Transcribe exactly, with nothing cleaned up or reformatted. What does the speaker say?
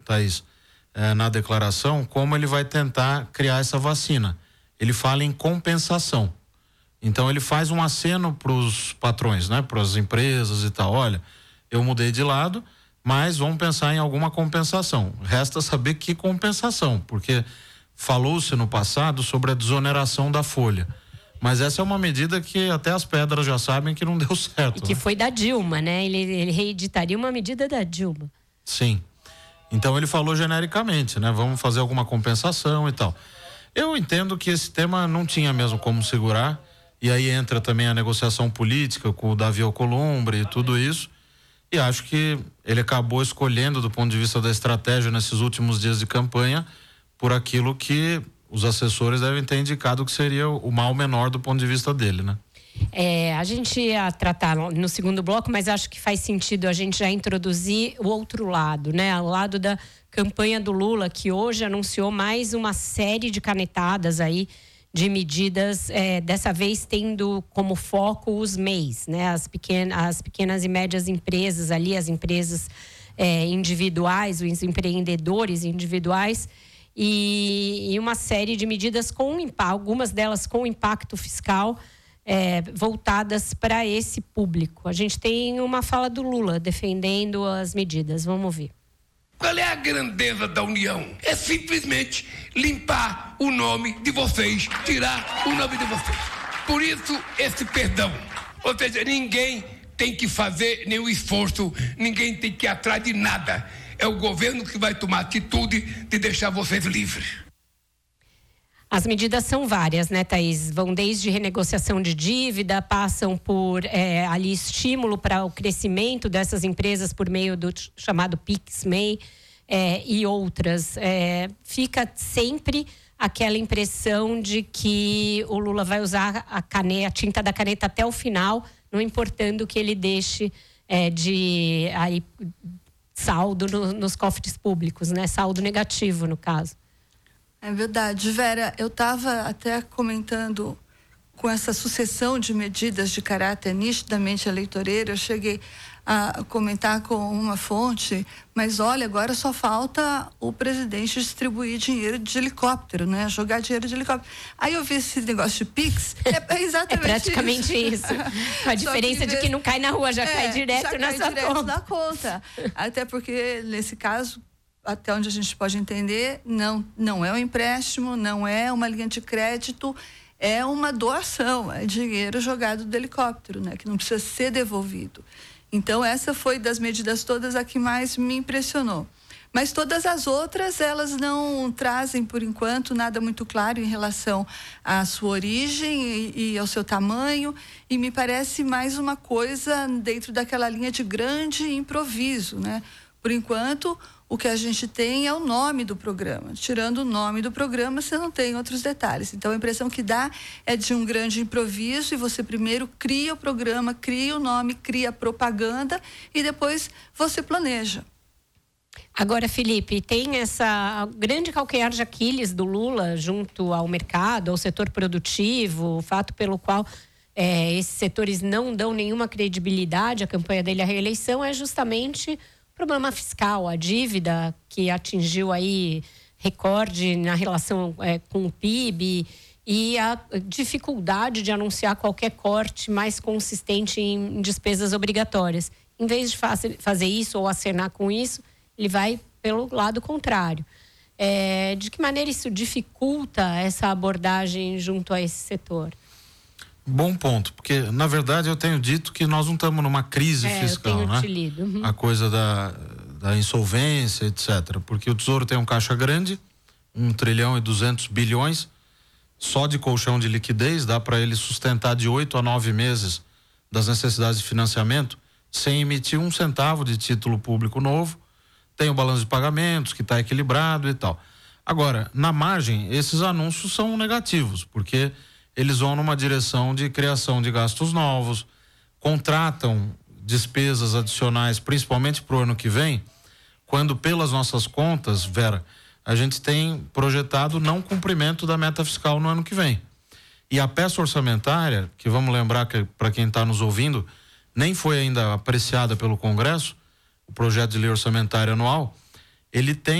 Thaís, é, na declaração, como ele vai tentar criar essa vacina. Ele fala em compensação. Então ele faz um aceno para os patrões, né? Para as empresas e tal. Olha, eu mudei de lado, mas vamos pensar em alguma compensação. Resta saber que compensação, porque falou-se no passado sobre a desoneração da folha. Mas essa é uma medida que até as pedras já sabem que não deu certo. E que né? foi da Dilma, né? Ele, ele reeditaria uma medida da Dilma. Sim. Então ele falou genericamente, né? Vamos fazer alguma compensação e tal. Eu entendo que esse tema não tinha mesmo como segurar. E aí entra também a negociação política com o Davi Alcolumbre e tudo isso. E acho que ele acabou escolhendo, do ponto de vista da estratégia nesses últimos dias de campanha, por aquilo que os assessores devem ter indicado que seria o mal menor do ponto de vista dele, né? É, a gente ia tratar no segundo bloco, mas acho que faz sentido a gente já introduzir o outro lado, né? O lado da campanha do Lula, que hoje anunciou mais uma série de canetadas aí, de medidas, é, dessa vez tendo como foco os M E Is, né? As, pequenas, as pequenas e médias empresas ali, as empresas é, individuais, os empreendedores individuais, e, e uma série de medidas com impacto, algumas delas com impacto fiscal, é, voltadas para esse público. A gente tem uma fala do Lula defendendo as medidas, vamos ouvir. Qual é a grandeza da União? É simplesmente limpar o nome de vocês, tirar o nome de vocês. Por isso, esse perdão. Ou seja, ninguém tem que fazer nenhum esforço, ninguém tem que ir atrás de nada. É o governo que vai tomar atitude de deixar vocês livres. As medidas são várias, né, Thaís? Vão desde renegociação de dívida, passam por é, ali estímulo para o crescimento dessas empresas por meio do chamado PicMEI é, e outras. É, fica sempre aquela impressão de que o Lula vai usar a, caneta, a tinta da caneta até o final, não importando que ele deixe é, de aí, saldo no, nos cofres públicos, né? Saldo negativo, no caso. É verdade, Vera, eu estava até comentando com essa sucessão de medidas de caráter nitidamente eleitoreiro, eu cheguei a comentar com uma fonte, mas olha, agora só falta o presidente distribuir dinheiro de helicóptero, né? Jogar dinheiro de helicóptero. Aí eu vi esse negócio de Pix, é, é exatamente é praticamente isso. isso. A diferença que, de que não cai na rua, já é, cai direto já na cai sua direto conta. na conta. Até porque, nesse caso, até onde a gente pode entender, não, não é um empréstimo, não é uma linha de crédito, é uma doação, é dinheiro jogado do helicóptero, né? Que não precisa ser devolvido. Então, essa foi das medidas todas a que mais me impressionou. Mas todas as outras, elas não trazem, por enquanto, nada muito claro em relação à sua origem e, e ao seu tamanho, e me parece mais uma coisa dentro daquela linha de grande improviso, né? Por enquanto, o que a gente tem é o nome do programa. Tirando o nome do programa, você não tem outros detalhes. Então, a impressão que dá é de um grande improviso e você primeiro cria o programa, cria o nome, cria a propaganda e depois você planeja. Agora, Felipe, tem essa grande calcanhar de Aquiles do Lula junto ao mercado, ao setor produtivo, o fato pelo qual é, esses setores não dão nenhuma credibilidade à campanha dele à reeleição é justamente problema fiscal, a dívida que atingiu aí recorde na relação é, com o P I B e a dificuldade de anunciar qualquer corte mais consistente em despesas obrigatórias. Em vez de fazer isso ou acenar com isso, ele vai pelo lado contrário. É, de que maneira isso dificulta essa abordagem junto a esse setor? Bom ponto, porque na verdade eu tenho dito que nós não estamos numa crise é, fiscal, eu tenho né? te lido. Uhum. A coisa da, da insolvência, etcétera. Porque o Tesouro tem um caixa grande, um trilhão e duzentos bilhões, só de colchão de liquidez, dá para ele sustentar de oito a nove meses das necessidades de financiamento, sem emitir um centavo de título público novo. Tem o balanço de pagamentos, que está equilibrado e tal. Agora, na margem, esses anúncios são negativos, porque eles vão numa direção de criação de gastos novos, contratam despesas adicionais, principalmente para o ano que vem, quando pelas nossas contas, Vera, a gente tem projetado não cumprimento da meta fiscal no ano que vem. E a peça orçamentária, que vamos lembrar que para quem está nos ouvindo, nem foi ainda apreciada pelo Congresso, o projeto de lei orçamentária anual, ele tem